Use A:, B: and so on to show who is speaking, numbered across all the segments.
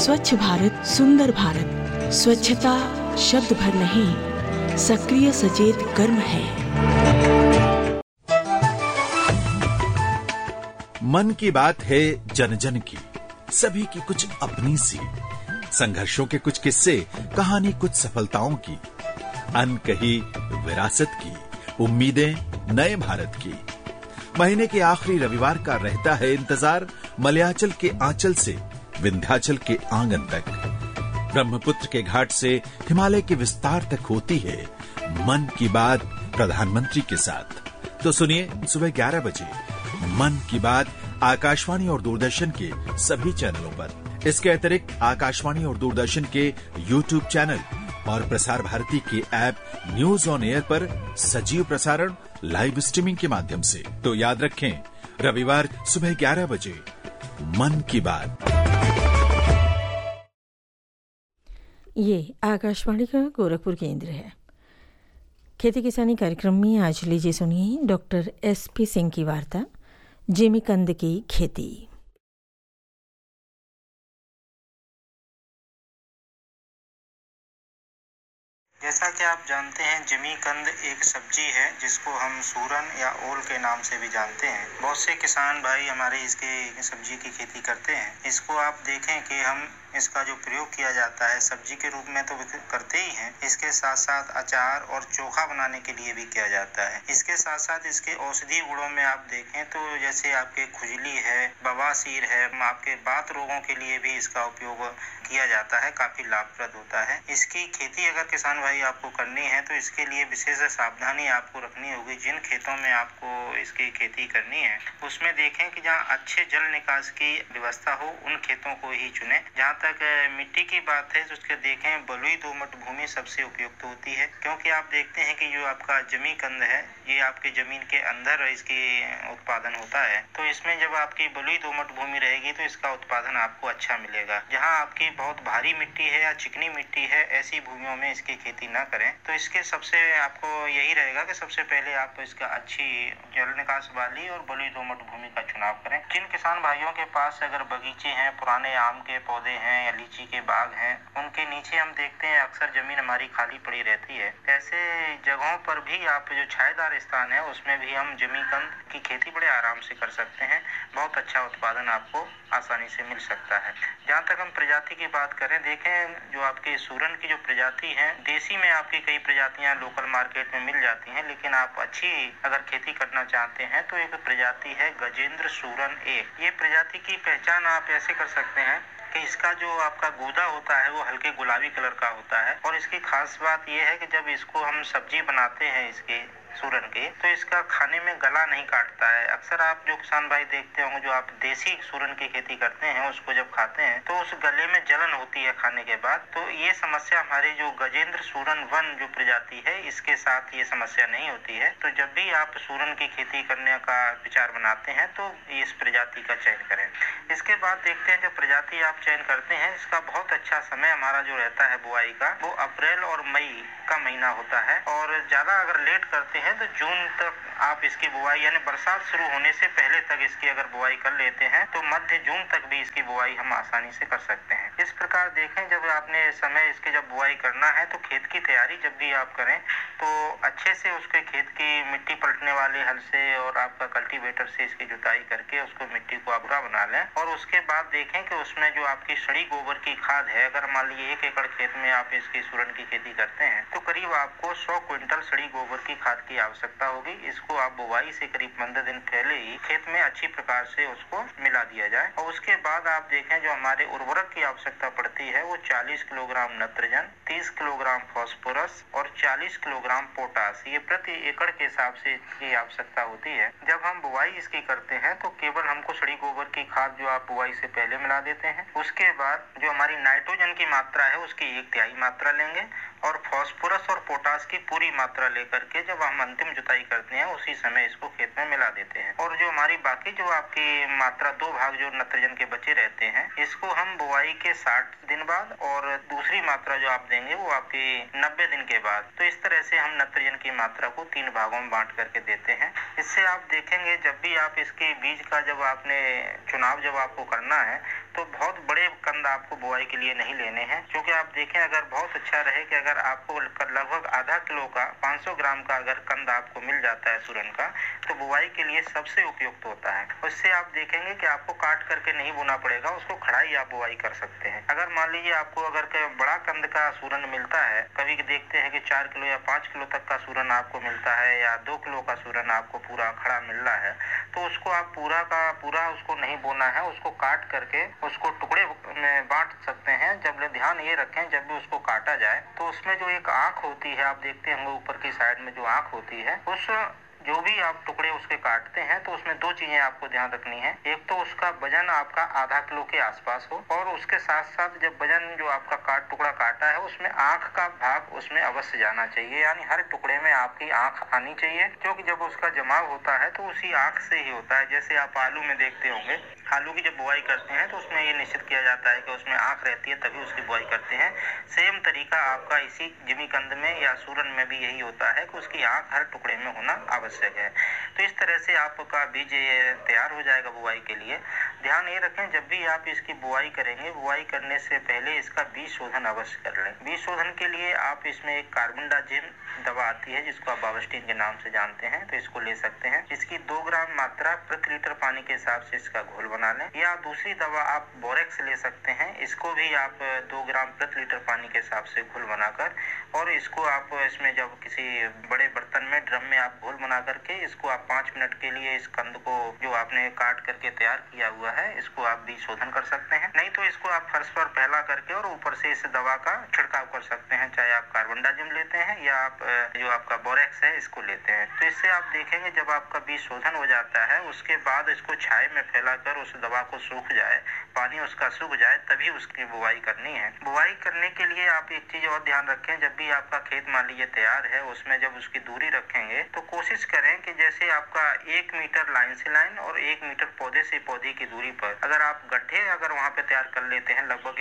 A: स्वच्छ भारत सुंदर भारत। स्वच्छता शब्द भर नहीं, सक्रिय सचेत कर्म है।
B: मन की बात है जन जन की, सभी की कुछ अपनी सी, संघर्षों के कुछ किस्से, कहानी कुछ सफलताओं की, अनकही विरासत की, उम्मीदें नए भारत की। महीने के आखिरी रविवार का रहता है इंतजार मलयाचल के आंचल से विंध्याचल के आंगन तक, ब्रह्मपुत्र के घाट से हिमालय के विस्तार तक होती है मन की बात प्रधानमंत्री के साथ। तो सुनिए सुबह 11 बजे मन की बात आकाशवाणी और दूरदर्शन के सभी चैनलों पर। इसके अतिरिक्त आकाशवाणी और दूरदर्शन के YouTube चैनल और प्रसार भारती के ऐप न्यूज ऑन एयर पर सजीव प्रसारण लाइव स्ट्रीमिंग के माध्यम से। तो याद रखें, रविवार सुबह 11 बजे मन की बात।
C: ये आकाशवाणी का गोरखपुर केंद्र है। खेती किसानी कार्यक्रम में आज लीजिए सुनिए डॉक्टर SP सिंह की वार्ता जिमीकंद की खेती।
D: जैसा कि आप जानते हैं, जिमीकंद एक सब्जी है जिसको हम सूरन या ओल के नाम से भी जानते हैं। बहुत से किसान भाई हमारे इसके सब्जी की खेती करते हैं। इसको आप देखें कि हम इसका जो प्रयोग किया जाता है सब्जी के रूप में तो करते ही हैं, इसके साथ साथ अचार और चोखा बनाने के लिए भी किया जाता है। इसके साथ साथ इसके औषधीय गुणों में आप देखें तो जैसे आपके खुजली है, बवासीर है, आपके बात रोगों के लिए भी इसका उपयोग किया जाता है, काफी लाभप्रद होता है। इसकी खेती अगर किसान भाई आपको करनी है तो इसके लिए विशेष सावधानी आपको रखनी होगी। जिन खेतों में आपको इसकी खेती करनी है उसमें देखें कि जहाँ अच्छे जल निकास की व्यवस्था हो उन खेतों को ही चुने। जहाँ तक मिट्टी की बात है तो उसके देखें बलुई दोमट भूमि सबसे उपयुक्त होती है, क्योंकि आप देखते हैं कि जो आपका जिमीकंद है ये आपके जमीन के अंदर इसकी उत्पादन होता है। तो इसमें जब आपकी बलुई दोमट भूमि रहेगी तो इसका उत्पादन आपको अच्छा मिलेगा। जहाँ आपकी बहुत भारी मिट्टी है या चिकनी मिट्टी है, ऐसी भूमियों में इसकी खेती ना करें। तो इसके सबसे आपको यही रहेगा कि सबसे पहले आप इसका अच्छी जल निकास वाली और बलुई दोमट भूमि का चुनाव करें। जिन किसान भाइयों के पास अगर बगीचे हैं, पुराने आम के पौधे हैं या लीची के बाग हैं, उनके नीचे हम देखते हैं अक्सर जमीन हमारी खाली पड़ी रहती है। ऐसे जगहों पर भी आप जो छायेदार स्थान है उसमें भी हम जिमीकंद की खेती बड़े आराम से कर सकते हैं। बहुत अच्छा उत्पादन आपको आसानी से मिल सकता है। जहाँ तक हम प्रजाति की बात करें, देखें जो आपके सूरन की जो प्रजाति है, देसी में आपकी कई प्रजातियां लोकल मार्केट में मिल जाती हैं, लेकिन आप अच्छी अगर खेती करना चाहते हैं तो एक प्रजाति है गजेंद्र सूरन 1। ये प्रजाति की पहचान आप ऐसे कर सकते हैं कि इसका जो आपका गूदा होता है वो हल्के गुलाबी कलर का होता है। और इसकी खास बात यह है कि जब इसको हम सब्जी बनाते हैं इसके सूरन के, तो इसका खाने में गला नहीं काटता है। अक्सर आप जो किसान भाई देखते होंगे जो आप देसी सूरन की खेती करते हैं उसको जब खाते हैं तो उस गले में जलन होती है खाने के बाद। तो ये समस्या हमारे जो गजेंद्र सूरन 1 जो प्रजाति है इसके साथ ये समस्या नहीं होती है। तो जब भी आप सूरन की खेती करने का विचार बनाते हैं तो इस प्रजाति का चयन करें। इसके बाद देखते हैं जब प्रजाति आप चयन करते हैं, इसका बहुत अच्छा समय हमारा जो रहता है बुआई का वो अप्रैल और मई का महीना होता है। और ज्यादा अगर लेट करते हैं तो जून तक आप इसकी बुआई यानी बरसात शुरू होने से पहले तक इसकी अगर बुआई कर लेते हैं तो मध्य जून तक भी इसकी बुआई हम आसानी से कर सकते हैं। इस प्रकार देखें जब आपने समय इसके जब बुआई करना है तो खेत की तैयारी जब भी आप करें तो अच्छे से उसके खेत की मिट्टी पलटने वाले हल से और आपका कल्टीवेटर से इसकी जुताई करके उसको मिट्टी को बुरा बना लें। और उसके बाद देखें कि उसमें जो आपकी सड़ी गोबर की खाद है, अगर मान लीजिए 1 एकड़ खेत में आप इसकी सूरन की खेती करते हैं तो करीब आपको 100 क्विंटल सड़ी गोबर की खाद की आवश्यकता होगी। इसको आप बुवाई से करीब 15 दिन पहले ही खेत में अच्छी प्रकार से उसको मिला दिया जाए। और उसके बाद आप देखें जो हमारे उर्वरक की आवश्यकता पड़ती है वो 40 किलोग्राम नाइट्रोजन, 30 किलोग्राम फास्फोरस और 40 किलोग्राम पोटास, ये प्रति एकड़ के हिसाब से इसकी आवश्यकता होती है। जब हम बुवाई इसकी करते हैं तो केवल हमको सड़ी गोबर की खाद जो आप बुवाई से पहले मिला देते हैं, उसके बाद जो हमारी नाइट्रोजन की मात्रा है उसकी 1/3 मात्रा लेंगे और फास्फोरस और पोटास की पूरी मात्रा लेकर के जब हम अंतिम जुताई करते हैं उसी समय इसको खेत में मिला देते हैं। और जो हमारी बाकी जो आपकी मात्रा 2 भाग जो नाइट्रोजन के बचे रहते हैं इसको हम बुआई के 60 दिन बाद और दूसरी मात्रा जो आप देंगे वो आपकी 90 दिन के बाद। तो इस तरह से हम नाइट्रोजन की मात्रा को 3 भागों में बांट करके देते हैं। इससे आप देखेंगे जब भी आप इसके बीज का जब आपने चुनाव जब आपको करना है तो बहुत बड़े कंद आपको बुआई के लिए नहीं लेने हैं, क्योंकि आप देखें अगर बहुत अच्छा रहे कि अगर आपको लगभग आधा किलो का 500 ग्राम का अगर कंद आपको मिल जाता है सूरन का, तो बुआई के लिए सबसे उपयुक्त होता है। उससे आप देखेंगे कि आपको काट करके नहीं बोना पड़ेगा, उसको खड़ाई आप बुआई कर सकते हैं। अगर मान लीजिए आपको अगर बड़ा कंद का सूरन मिलता है, कभी देखते हैं कि 4 किलो या 5 किलो तक का सूरन आपको मिलता है या 2 किलो का सूरन आपको पूरा खड़ा मिल रहा है, तो उसको आप पूरा का पूरा उसको नहीं बोना है, उसको काट करके उसको टुकड़े में बांट सकते हैं। जब ध्यान ये रखें जब भी उसको काटा जाए तो उसमें जो एक आंख होती है, आप देखते होंगे ऊपर की साइड में जो आंख होती है, उस जो भी आप टुकड़े उसके काटते हैं तो उसमें 2 चीजें आपको ध्यान रखनी है। एक तो उसका वजन आपका आधा किलो के आसपास हो, और उसके साथ साथ जब वजन जो आपका टुकड़ा काटा है उसमें आंख का भाग उसमें अवश्य जाना चाहिए, यानी हर टुकड़े में आपकी आंख आनी चाहिए, क्योंकि जब उसका जमाव होता है तो उसी आंख से ही होता है। जैसे आप आलू में देखते होंगे, आलू की जब बुआई करते हैं तो उसमें ये निश्चित किया जाता है कि उसमें आंख रहती है तभी उसकी बुआई करते हैं। सेम तरीका आपका इसी जिमीकंद में या सूरन में भी यही होता है कि उसकी आंख हर टुकड़े में होना आवश्यक है। तो इस तरह से आपका बीज तैयार हो जाएगा बुआई के लिए। ध्यान ये रखें जब भी आप इसकी बुआई करेंगे, बुआई करने से पहले इसका बीज शोधन अवश्य कर लें। बीज शोधन के लिए आप इसमें एक कार्बनडाजिम दवा आती है जिसको आप बावस्टीन के नाम से जानते हैं, तो इसको ले सकते हैं। इसकी 2 ग्राम मात्रा प्रति लीटर पानी के हिसाब से इसका घोल बना लें, या दूसरी दवा आप बोरेक्स ले सकते हैं, इसको भी आप 2 ग्राम प्रति लीटर पानी के हिसाब से घोल बनाकर, और इसको आप इसमें जब किसी बड़े बर्तन में ड्रम में आप घोल बना करके इसको आप 5 मिनट के लिए इस कंद को जो आपने काट करके तैयार किया हुआ है इसको आप बीज शोधन कर सकते हैं। नहीं तो इसको आप फर्श पर फैला करके और ऊपर से इस दवा का छिड़काव कर सकते हैं, चाहे आप कार्बनडाजिम लेते हैं या आप जो आपका बोरेक्स है इसको लेते हैं। तो इससे आप देखेंगे जब आपका बीज शोधन हो जाता है उसके बाद इसको छाए में फैलाकर उस दवा को सूख जाए, पानी उसका सूख जाए, तभी उसकी बुआई करनी है। बुआई करने के लिए आप एक चीज और ध्यान रखें, जब भी आपका खेत मान लीजिए तैयार है उसमें जब उसकी दूरी रखेंगे तो कोशिश करें कि जैसे आपका 1 मीटर लाइन से लाइन और 1 मीटर पौधे से पौधे की दूरी पर अगर आप गड्ढे अगर वहां पे तैयार कर लेते हैं, लगभग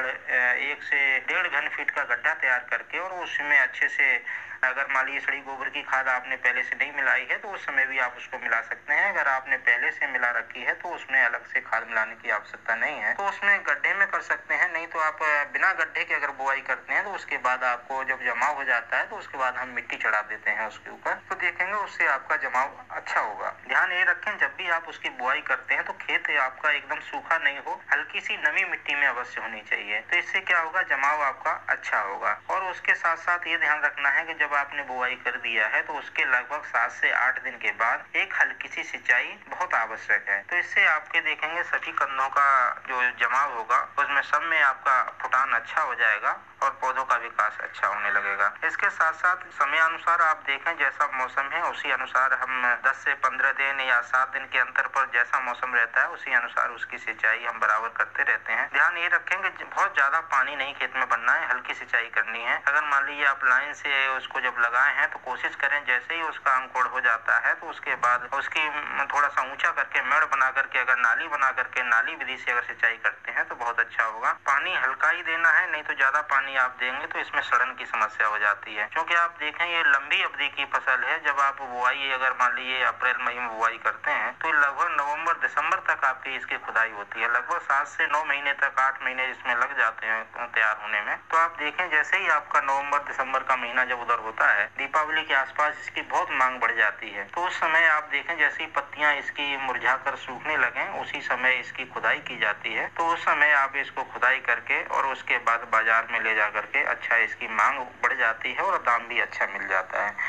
D: 1 से 1.5 घन फीट का गड्ढा तैयार करके, और उसमें अच्छे से अगर मान लीजिए सड़ी गोबर की खाद आपने पहले से नहीं मिलाई है तो उस समय भी आप उसको मिला सकते हैं। अगर आपने पहले से मिला रखी है तो उसमें अलग से खाद मिलाने की आवश्यकता नहीं है, तो उसमें गड्ढे में कर सकते हैं। नहीं तो आप बिना गड्ढे के अगर बुआई करते हैं तो उसके बाद आपको जब जमाव हो जाता है तो उसके बाद हम मिट्टी चढ़ा देते हैं उसके ऊपर, तो देखेंगे उससे आपका जमाव अच्छा होगा। ध्यान ये रखें जब भी आप उसकी बुआई करते हैं तो खेत आपका एकदम सूखा नहीं हो, हल्की सी नमी मिट्टी में अवश्य होनी चाहिए, तो इससे क्या होगा, जमाव आपका अच्छा होगा। और उसके साथ साथ ये ध्यान रखना है कि जब आपने बुआई कर दिया है तो उसके लगभग 7 से 8 दिन के बाद एक हल्की सी सिंचाई बहुत आवश्यक है। तो इससे आपके देखेंगे सभी कंदों का जो जमाव होगा उसमें सब में आपका फुटान अच्छा हो जाएगा और पौधों का विकास अच्छा होने लगेगा। इसके साथ साथ समय अनुसार आप देखें जैसा मौसम है उसी अनुसार हम 10 से 15 दिन या 7 दिन के अंतर पर जैसा मौसम रहता है उसी अनुसार उसकी सिंचाई हम बराबर करते रहते हैं। ध्यान ये रखेंगे बहुत ज्यादा पानी नहीं खेत में भरना है, हल्की सिंचाई करनी है। अगर मान लीजिए आप लाइन से उसको जब लगाए हैं तो कोशिश करें जैसे ही उसका अंकुर हो जाता है तो उसके बाद उसकी थोड़ा सा ऊंचा करके मेड़ बना करके अगर नाली बना करके नाली विधि से अगर सिंचाई करते हैं तो बहुत अच्छा होगा। पानी हल्का ही देना है, नहीं तो ज्यादा पानी आप देंगे तो इसमें सड़न की समस्या हो जाती है, क्योंकि आप देखें ये लंबी अवधि की फसल है। जब आप बुआई अगर मान लीजिए अप्रैल मई में बुआई करते हैं तो लगभग नवंबर दिसंबर तक आपकी इसकी खुदाई होती है, लगभग 7 से 9 महीने तक 8 महीने इसमें लग जाते हैं तैयार होने में। तो आप देखें जैसे ही आपका नवंबर दिसंबर का महीना जब उधर होता है, दीपावली के आसपास इसकी बहुत मांग बढ़ जाती है, तो उस समय आप देखें जैसे ही पत्तियां इसकी मुरझाकर सूखने लगे उसी समय इसकी खुदाई की जाती है। तो उस समय आप इसको खुदाई करके और उसके बाद बाजार में ले जा करके अच्छा इसकी मांग बढ़ जाती है और दाम भी अच्छा मिल जाता है।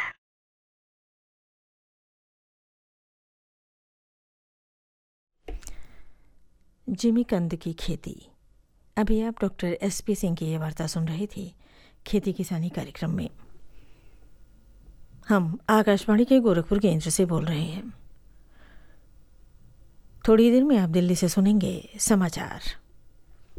C: जिमीकंद की खेती। अभी आप डॉक्टर SP सिंह की ये वार्ता सुन रहे थे खेती किसानी कार्यक्रम में। हम आकाशवाणी के गोरखपुर केंद्र से बोल रहे हैं। थोड़ी देर में आप दिल्ली से सुनेंगे समाचार।